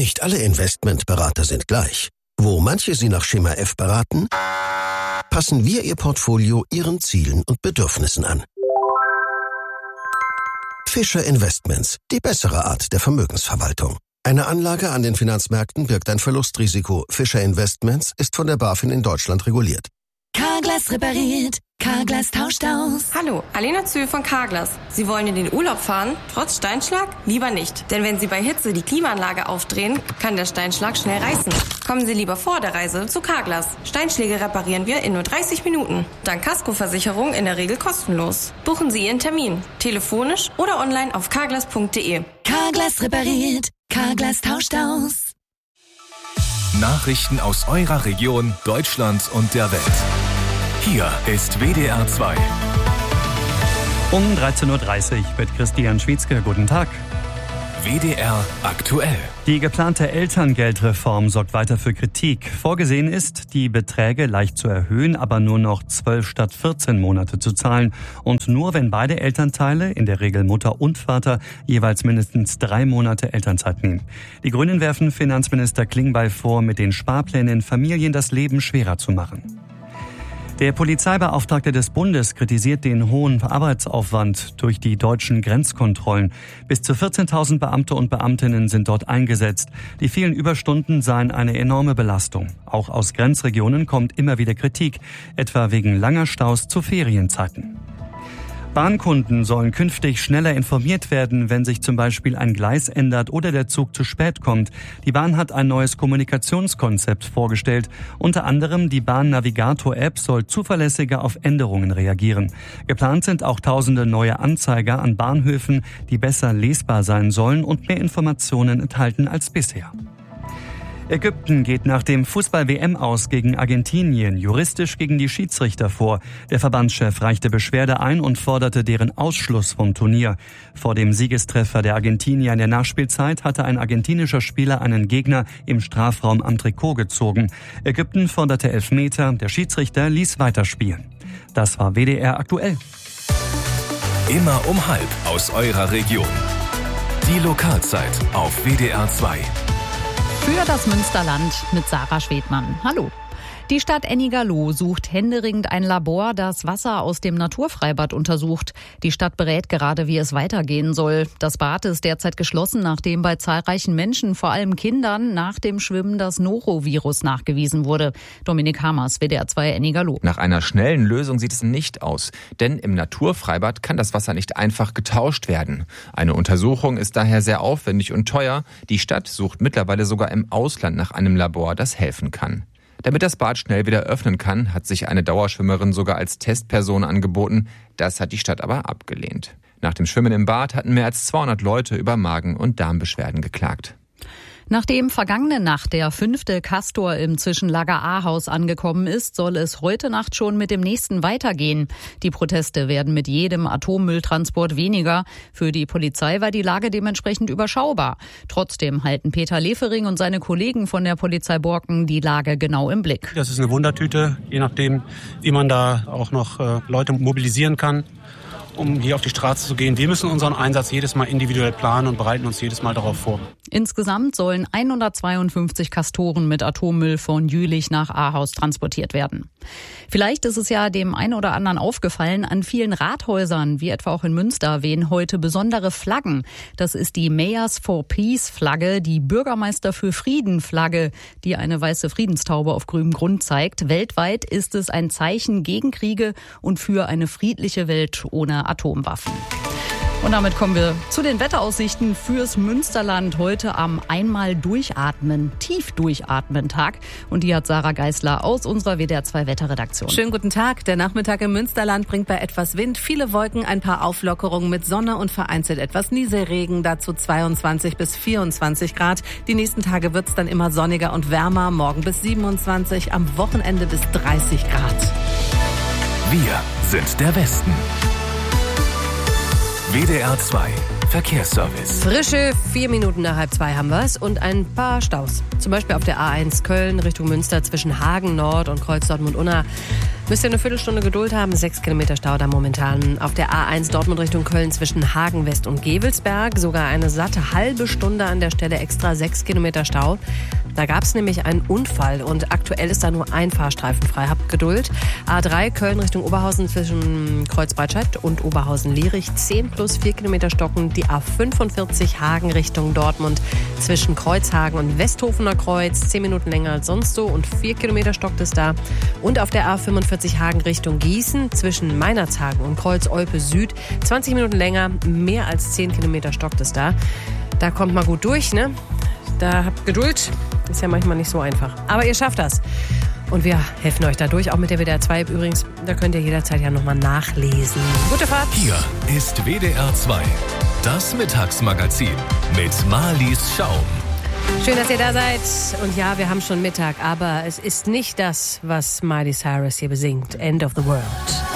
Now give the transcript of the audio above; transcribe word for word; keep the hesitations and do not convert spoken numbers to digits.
Nicht alle Investmentberater sind gleich. Wo manche Sie nach Schema F beraten, passen wir Ihr Portfolio Ihren Zielen und Bedürfnissen an. Fischer Investments, die bessere Art der Vermögensverwaltung. Eine Anlage an den Finanzmärkten birgt ein Verlustrisiko. Fischer Investments ist von der BaFin in Deutschland reguliert. Carglass repariert, Carglass tauscht aus. Hallo, Alena Zühl von Carglass. Sie wollen in den Urlaub fahren, trotz Steinschlag? Lieber nicht. Denn wenn Sie bei Hitze die Klimaanlage aufdrehen, kann der Steinschlag schnell reißen. Kommen Sie lieber vor der Reise zu Carglass. Steinschläge reparieren wir in nur dreißig Minuten. Dank Kaskoversicherung in der Regel kostenlos. Buchen Sie Ihren Termin, telefonisch oder online auf carglass punkt de. Carglass repariert, Carglass tauscht aus. Nachrichten aus eurer Region, Deutschland und der Welt. Hier ist W D R zwei. Um dreizehn Uhr dreißig mit Christian Schwietzke. Guten Tag. W D R aktuell. Die geplante Elterngeldreform sorgt weiter für Kritik. Vorgesehen ist, die Beträge leicht zu erhöhen, aber nur noch zwölf statt vierzehn Monate zu zahlen. Und nur wenn beide Elternteile, in der Regel Mutter und Vater, jeweils mindestens drei Monate Elternzeit nehmen. Die Grünen werfen Finanzminister Klingbeil vor, mit den Sparplänen Familien das Leben schwerer zu machen. Der Polizeibeauftragte des Bundes kritisiert den hohen Arbeitsaufwand durch die deutschen Grenzkontrollen. Bis zu vierzehntausend Beamte und Beamtinnen sind dort eingesetzt. Die vielen Überstunden seien eine enorme Belastung. Auch aus Grenzregionen kommt immer wieder Kritik, etwa wegen langer Staus zu Ferienzeiten. Bahnkunden sollen künftig schneller informiert werden, wenn sich zum Beispiel ein Gleis ändert oder der Zug zu spät kommt. Die Bahn hat ein neues Kommunikationskonzept vorgestellt. Unter anderem die Bahn-Navigator-App soll zuverlässiger auf Änderungen reagieren. Geplant sind auch tausende neue Anzeiger an Bahnhöfen, die besser lesbar sein sollen und mehr Informationen enthalten als bisher. Ägypten geht nach dem Fußball-W M aus gegen Argentinien juristisch gegen die Schiedsrichter vor. Der Verbandschef reichte Beschwerde ein und forderte deren Ausschluss vom Turnier. Vor dem Siegestreffer der Argentinier in der Nachspielzeit hatte ein argentinischer Spieler einen Gegner im Strafraum am Trikot gezogen. Ägypten forderte Elfmeter, der Schiedsrichter ließ weiterspielen. Das war W D R aktuell. Immer um halb aus eurer Region. Die Lokalzeit auf W D R zwei. Für das Münsterland mit Sarah Schwedmann. Hallo. Die Stadt Ennigerloh sucht händeringend ein Labor, das Wasser aus dem Naturfreibad untersucht. Die Stadt berät gerade, wie es weitergehen soll. Das Bad ist derzeit geschlossen, nachdem bei zahlreichen Menschen, vor allem Kindern, nach dem Schwimmen das Norovirus nachgewiesen wurde. Dominik Hamers, W D R zwei Ennigerloh. Nach einer schnellen Lösung sieht es nicht aus. Denn im Naturfreibad kann das Wasser nicht einfach getauscht werden. Eine Untersuchung ist daher sehr aufwendig und teuer. Die Stadt sucht mittlerweile sogar im Ausland nach einem Labor, das helfen kann. Damit das Bad schnell wieder öffnen kann, hat sich eine Dauerschwimmerin sogar als Testperson angeboten. Das hat die Stadt aber abgelehnt. Nach dem Schwimmen im Bad hatten mehr als zweihundert Leute über Magen- und Darmbeschwerden geklagt. Nachdem vergangene Nacht der fünfte Castor im Zwischenlager Ahaus angekommen ist, soll es heute Nacht schon mit dem nächsten weitergehen. Die Proteste werden mit jedem Atommülltransport weniger. Für die Polizei war die Lage dementsprechend überschaubar. Trotzdem halten Peter Lefering und seine Kollegen von der Polizei Borken die Lage genau im Blick. Das ist eine Wundertüte, je nachdem, wie man da auch noch äh, Leute mobilisieren kann, um hier auf die Straße zu gehen. Wir müssen unseren Einsatz jedes Mal individuell planen und bereiten uns jedes Mal darauf vor. Insgesamt sollen hundertzweiundfünfzig Castoren mit Atommüll von Jülich nach Ahaus transportiert werden. Vielleicht ist es ja dem einen oder anderen aufgefallen, an vielen Rathäusern, wie etwa auch in Münster, wehen heute besondere Flaggen. Das ist die Mayors for Peace Flagge, die Bürgermeister für Frieden Flagge, die eine weiße Friedenstaube auf grünem Grund zeigt. Weltweit ist es ein Zeichen gegen Kriege und für eine friedliche Welt ohne Atomwaffen. Und damit kommen wir zu den Wetteraussichten fürs Münsterland heute am Einmal Durchatmen, tief Durchatmen Tag. Und die hat Sarah Geisler aus unserer W D R zwei Wetterredaktion. Schönen guten Tag. Der Nachmittag im Münsterland bringt bei etwas Wind viele Wolken, ein paar Auflockerungen mit Sonne und vereinzelt etwas Nieselregen. Dazu zweiundzwanzig bis vierundzwanzig Grad. Die nächsten Tage wird es dann immer sonniger und wärmer. Morgen bis siebenundzwanzig, am Wochenende bis dreißig Grad. Wir sind der Westen. W D R zwei Verkehrsservice. Frische vier Minuten nach halb zwei haben wir es und ein paar Staus. Zum Beispiel auf der A eins Köln Richtung Münster zwischen Hagen Nord und Kreuz Dortmund-Unna. Müsst ihr eine Viertelstunde Geduld haben, sechs Kilometer Stau da momentan. Auf der A eins Dortmund Richtung Köln zwischen Hagen West und Gevelsberg. Sogar eine satte halbe Stunde an der Stelle extra sechs Kilometer Stau. Da gab es nämlich einen Unfall und aktuell ist da nur ein Fahrstreifen frei. Habt Geduld. A drei Köln Richtung Oberhausen zwischen Kreuzbreitscheid und Oberhausen-Lierich. zehn plus vier Kilometer stocken. Die A fünfundvierzig Hagen Richtung Dortmund zwischen Kreuzhagen und Westhofener Kreuz. zehn Minuten länger als sonst so und vier Kilometer stockt es da. Und auf der A fünfundvierzig Hagen Richtung Gießen zwischen Meinerzhagen und Kreuz-Olpe Süd. zwanzig Minuten länger, mehr als zehn Kilometer stockt es da. Da kommt mal gut durch, ne? Da habt Geduld. Ist ja manchmal nicht so einfach. Aber ihr schafft das. Und wir helfen euch dadurch, auch mit der W D R zwei übrigens. Da könnt ihr jederzeit ja nochmal nachlesen. Gute Fahrt. Hier ist W D R zwei, das Mittagsmagazin mit Marlies Schaum. Schön, dass ihr da seid. Und ja, wir haben schon Mittag, aber es ist nicht das, was Miley Cyrus hier besingt. End of the World.